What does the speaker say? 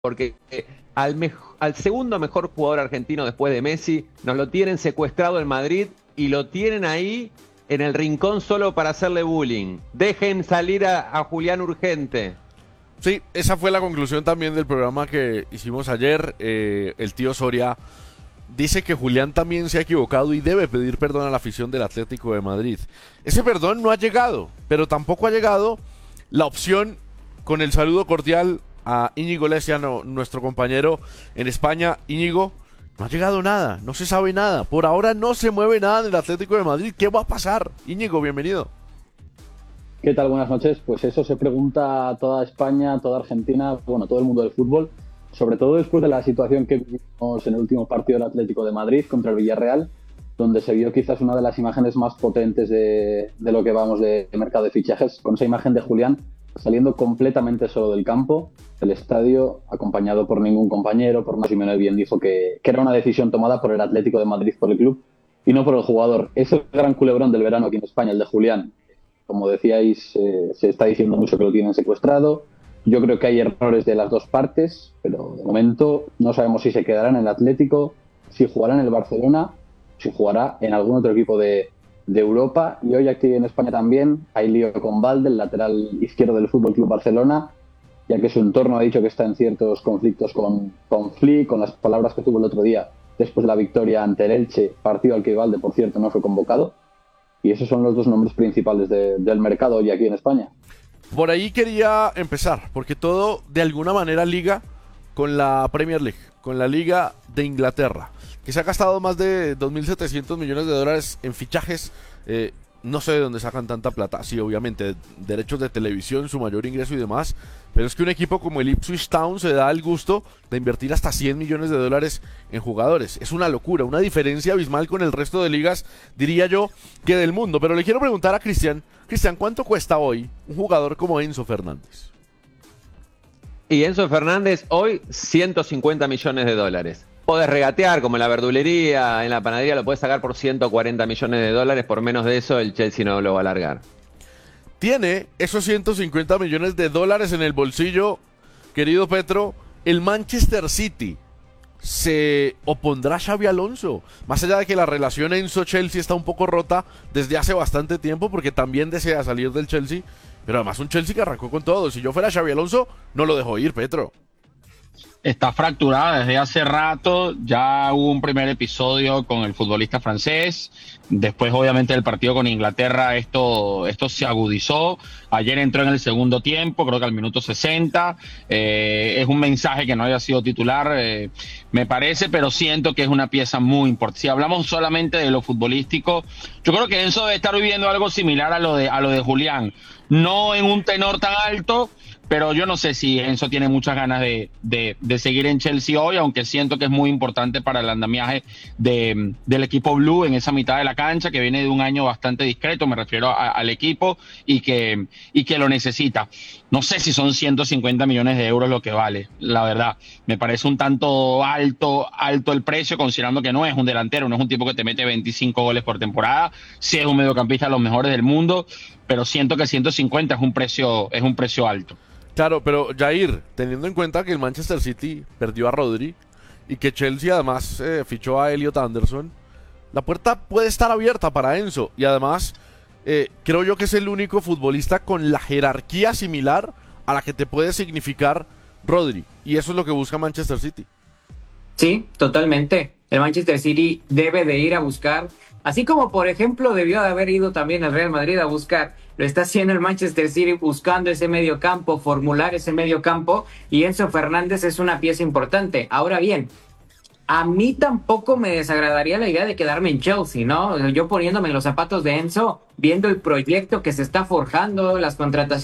porque al segundo mejor jugador argentino después de Messi, nos lo tienen secuestrado en Madrid y lo tienen ahí en el rincón solo para hacerle bullying. Dejen salir a Julián urgente. Sí, esa fue la conclusión también del programa que hicimos ayer. El tío Soria dice que Julián también se ha equivocado y debe pedir perdón a la afición del Atlético de Madrid. Ese perdón no ha llegado, pero tampoco ha llegado la opción con el saludo cordial a Íñigo Lesiano, nuestro compañero en España. Íñigo, no ha llegado nada, no se sabe nada. Por ahora no se mueve nada del Atlético de Madrid. ¿Qué va a pasar? Íñigo, bienvenido. ¿Qué tal? Buenas noches. Pues eso se pregunta toda España, toda Argentina, bueno, todo el mundo del fútbol, sobre todo después de la situación que vimos en el último partido del Atlético de Madrid contra el Villarreal, donde se vio quizás una de las imágenes más potentes de lo que vamos de mercado de fichajes, con esa imagen de Julián saliendo completamente solo del campo, del estadio, acompañado por ningún compañero. Por más Simeone bien dijo que era una decisión tomada por el Atlético de Madrid, por el club, y no por el jugador. Es el gran culebrón del verano aquí en España, el de Julián. Como decíais, se está diciendo mucho que lo tienen secuestrado. Yo creo que hay errores de las dos partes, pero de momento no sabemos si se quedará en el Atlético, si jugará en el Barcelona, si jugará en algún otro equipo de Europa. Y hoy aquí en España también hay lío con Valde, el lateral izquierdo del Fútbol Club Barcelona, ya que su entorno ha dicho que está en ciertos conflictos con Flick, con las palabras que tuvo el otro día después de la victoria ante el Elche, partido al que Valde, por cierto, no fue convocado. Y esos son los dos nombres principales del mercado hoy aquí en España. Por ahí quería empezar, porque todo de alguna manera liga con la Premier League, con la Liga de Inglaterra, que se ha gastado más de 2.700 millones de dólares en fichajes. No sé de dónde sacan tanta plata. Sí, obviamente, derechos de televisión, su mayor ingreso y demás. Pero es que un equipo como el Ipswich Town se da el gusto de invertir hasta 100 millones de dólares en jugadores. Es una locura, una diferencia abismal con el resto de ligas, diría yo, que del mundo. Pero le quiero preguntar a Cristian. Cristian, ¿cuánto cuesta hoy un jugador como Enzo Fernández? Y Enzo Fernández hoy 150 millones de dólares. Podés regatear como en la verdulería, en la panadería lo podés sacar por 140 millones de dólares. Por menos de eso el Chelsea no lo va a largar. Tiene esos 150 millones de dólares en el bolsillo, querido Petro, el Manchester City. ¿Se opondrá Xabi Alonso? Más allá de que la relación Enzo-Chelsea está un poco rota desde hace bastante tiempo, porque también desea salir del Chelsea, pero además un Chelsea que arrancó con todo. Si yo fuera Xabi Alonso, no lo dejo ir, Petro. Está fracturada desde hace rato. Ya hubo un primer episodio con el futbolista francés. Después, obviamente, del partido con Inglaterra, esto se agudizó. Ayer entró en el segundo tiempo, creo que al minuto 60. Es un mensaje que no haya sido titular, me parece, pero siento que es una pieza muy importante. Si hablamos solamente de lo futbolístico, yo creo que Enzo debe estar viviendo algo similar a lo de Julián. No en un tenor tan alto, pero yo no sé si Enzo tiene muchas ganas de seguir en Chelsea hoy, aunque siento que es muy importante para el andamiaje del equipo blue en esa mitad de la cancha, que viene de un año bastante discreto, me refiero al equipo, y que lo necesita. No sé si son 150 millones de euros lo que vale, la verdad. Me parece un tanto alto el precio, considerando que no es un delantero, no es un tipo que te mete 25 goles por temporada, sí es un mediocampista de los mejores del mundo, pero siento que 150 es un precio alto. Claro, pero Jair, teniendo en cuenta que el Manchester City perdió a Rodri y que Chelsea además fichó a Elliot Anderson, la puerta puede estar abierta para Enzo. Y además, creo yo que es el único futbolista con la jerarquía similar a la que te puede significar Rodri. Y eso es lo que busca Manchester City. Sí, totalmente. El Manchester City debe de ir a buscar, así como por ejemplo debió de haber ido también el Real Madrid a buscar, lo está haciendo el Manchester City buscando ese medio campo, formular ese medio campo, y Enzo Fernández es una pieza importante. Ahora bien, a mí tampoco me desagradaría la idea de quedarme en Chelsea, ¿no? Yo poniéndome en los zapatos de Enzo, viendo el proyecto que se está forjando, las contrataciones